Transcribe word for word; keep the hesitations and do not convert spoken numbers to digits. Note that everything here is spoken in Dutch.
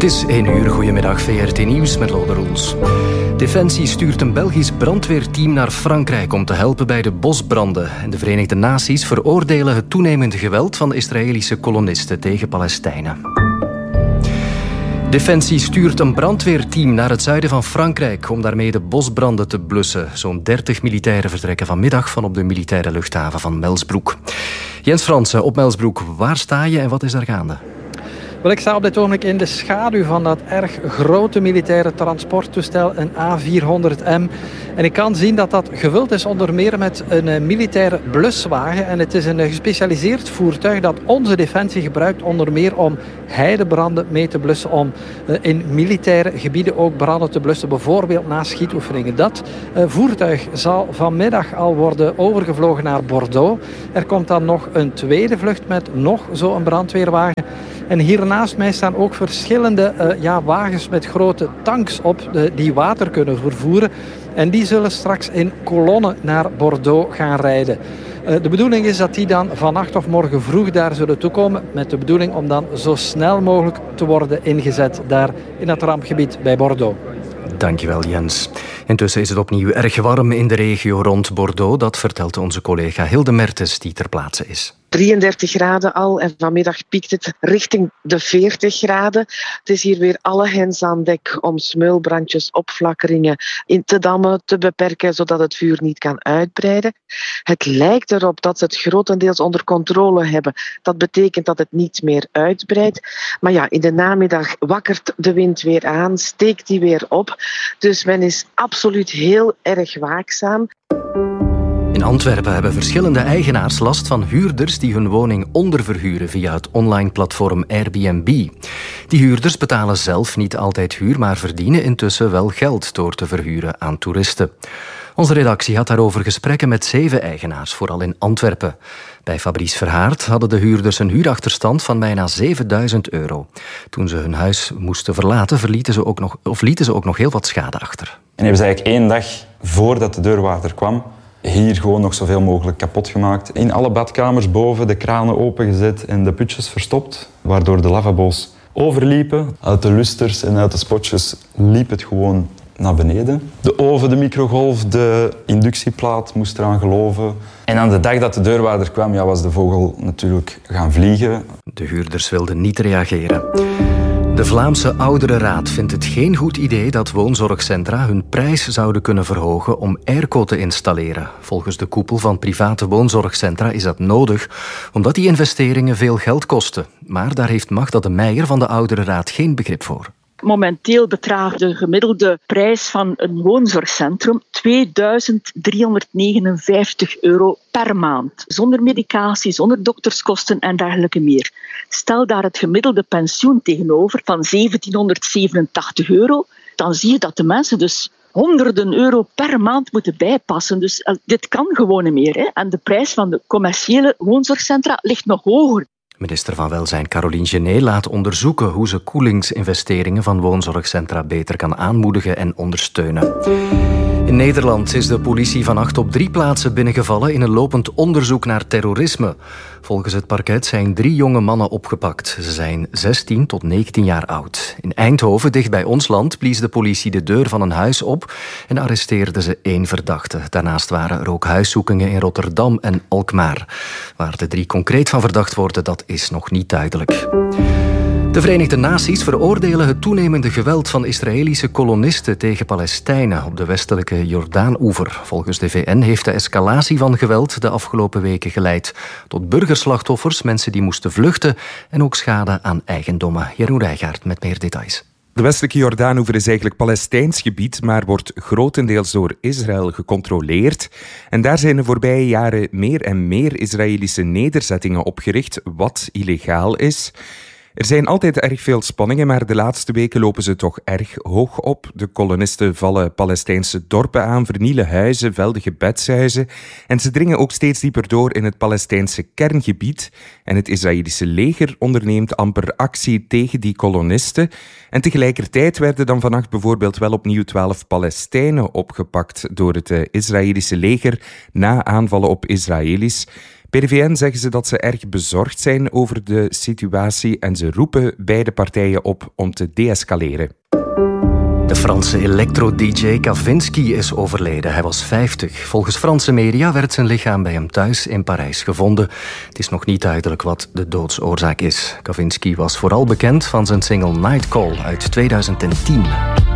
Het is één uur. Goedemiddag, V R T Nieuws met Lode Roels. Defensie stuurt een Belgisch brandweerteam naar Frankrijk om te helpen bij de bosbranden. En de Verenigde Naties veroordelen het toenemende geweld van de Israëlische kolonisten tegen Palestijnen. Defensie stuurt een brandweerteam naar het zuiden van Frankrijk om daarmee de bosbranden te blussen. Zo'n dertig militairen vertrekken vanmiddag van op de militaire luchthaven van Melsbroek. Jens Fransen op Melsbroek, waar sta je en wat is daar gaande? Wel, ik sta op dit ogenblik in de schaduw van dat erg grote militaire transporttoestel, een A vierhonderd M. En ik kan zien dat dat gevuld is onder meer met een militaire bluswagen. En het is een gespecialiseerd voertuig dat onze defensie gebruikt onder meer om heidebranden mee te blussen, om in militaire gebieden ook branden te blussen, bijvoorbeeld na schietoefeningen. Dat voertuig zal vanmiddag al worden overgevlogen naar Bordeaux. Er komt dan nog een tweede vlucht met nog zo'n brandweerwagen. En hier naast mij staan ook verschillende uh, ja, wagens met grote tanks op uh, die water kunnen vervoeren. En die zullen straks in kolonnen naar Bordeaux gaan rijden. Uh, de bedoeling is dat die dan vannacht of morgen vroeg daar zullen toekomen, met de bedoeling om dan zo snel mogelijk te worden ingezet daar in het rampgebied bij Bordeaux. Dankjewel, Jens. Intussen is het opnieuw erg warm in de regio rond Bordeaux. Dat vertelt onze collega Hilde Mertens, die ter plaatse is. drieëndertig graden al en vanmiddag piekt het richting de veertig graden. Het is hier weer alle hens aan dek om smeulbrandjes, opflakkeringen in te dammen, te beperken, zodat het vuur niet kan uitbreiden. Het lijkt erop dat ze het grotendeels onder controle hebben. Dat betekent dat het niet meer uitbreidt. Maar ja, in de namiddag wakkert de wind weer aan, steekt die weer op. Dus men is absoluut heel erg waakzaam. In Antwerpen hebben verschillende eigenaars last van huurders die hun woning onderverhuren via het online platform Airbnb. Die huurders betalen zelf niet altijd huur, maar verdienen intussen wel geld door te verhuren aan toeristen. Onze redactie had daarover gesprekken met zeven eigenaars, vooral in Antwerpen. Bij Fabrice Verhaert hadden de huurders een huurachterstand van bijna zevenduizend euro. Toen ze hun huis moesten verlaten, verlieten ze ook nog, of lieten ze ook nog heel wat schade achter. En hebben ze eigenlijk één dag voordat de deurwaarder kwam, hier gewoon nog zoveel mogelijk kapot gemaakt. In alle badkamers boven de kranen opengezet en de putjes verstopt, waardoor de lavabo's overliepen. Uit de lusters en uit de spotjes liep het gewoon naar beneden. De oven, de microgolf, de inductieplaat moest eraan geloven. En aan de dag dat de deurwaarder kwam, ja, was de vogel natuurlijk gaan vliegen. De huurders wilden niet reageren. De Vlaamse Ouderenraad vindt het geen goed idee dat woonzorgcentra hun prijs zouden kunnen verhogen om airco te installeren. Volgens de koepel van private woonzorgcentra is dat nodig, omdat die investeringen veel geld kosten. Maar daar heeft Magda de Meijer van de Ouderenraad geen begrip voor. Momenteel bedraagt de gemiddelde prijs van een woonzorgcentrum tweeduizend driehonderdnegenenvijftig euro per maand. Zonder medicatie, zonder dokterskosten en dergelijke meer. Stel daar het gemiddelde pensioen tegenover van zeventienhonderdzevenentachtig euro, dan zie je dat de mensen dus honderden euro per maand moeten bijpassen. Dus uh, dit kan gewoon niet meer. Hè. En de prijs van de commerciële woonzorgcentra ligt nog hoger. Minister van Welzijn Caroline Genet laat onderzoeken hoe ze koelingsinvesteringen van woonzorgcentra beter kan aanmoedigen en ondersteunen. In Nederland is de politie vannacht op drie plaatsen binnengevallen in een lopend onderzoek naar terrorisme. Volgens het parket zijn drie jonge mannen opgepakt. Ze zijn zestien tot negentien jaar oud. In Eindhoven, dicht bij ons land, blies de politie de deur van een huis op en arresteerde ze één verdachte. Daarnaast waren er ook huiszoekingen in Rotterdam en Alkmaar. Waar de drie concreet van verdacht worden, dat is nog niet duidelijk. De Verenigde Naties veroordelen het toenemende geweld van Israëlische kolonisten tegen Palestijnen op de westelijke Jordaan-oever. Volgens de V N heeft de escalatie van geweld de afgelopen weken geleid tot burgerslachtoffers, mensen die moesten vluchten en ook schade aan eigendommen. Jeroen Rijgaard met meer details. De westelijke Jordaan-oever is eigenlijk Palestijns gebied, maar wordt grotendeels door Israël gecontroleerd. En daar zijn de voorbije jaren meer en meer Israëlische nederzettingen opgericht, wat illegaal is. Er zijn altijd erg veel spanningen, maar de laatste weken lopen ze toch erg hoog op. De kolonisten vallen Palestijnse dorpen aan, vernielen huizen, velden gebedshuizen. En ze dringen ook steeds dieper door in het Palestijnse kerngebied. En het Israëlische leger onderneemt amper actie tegen die kolonisten. En tegelijkertijd werden dan vannacht bijvoorbeeld wel opnieuw twaalf Palestijnen opgepakt door het Israëlische leger na aanvallen op Israëli's. Bij de V N zeggen ze dat ze erg bezorgd zijn over de situatie en ze roepen beide partijen op om te deescaleren. De Franse electro-D J Kavinsky is overleden. Hij was vijftig. Volgens Franse media werd zijn lichaam bij hem thuis in Parijs gevonden. Het is nog niet duidelijk wat de doodsoorzaak is. Kavinsky was vooral bekend van zijn single Night Call uit tweeduizend tien.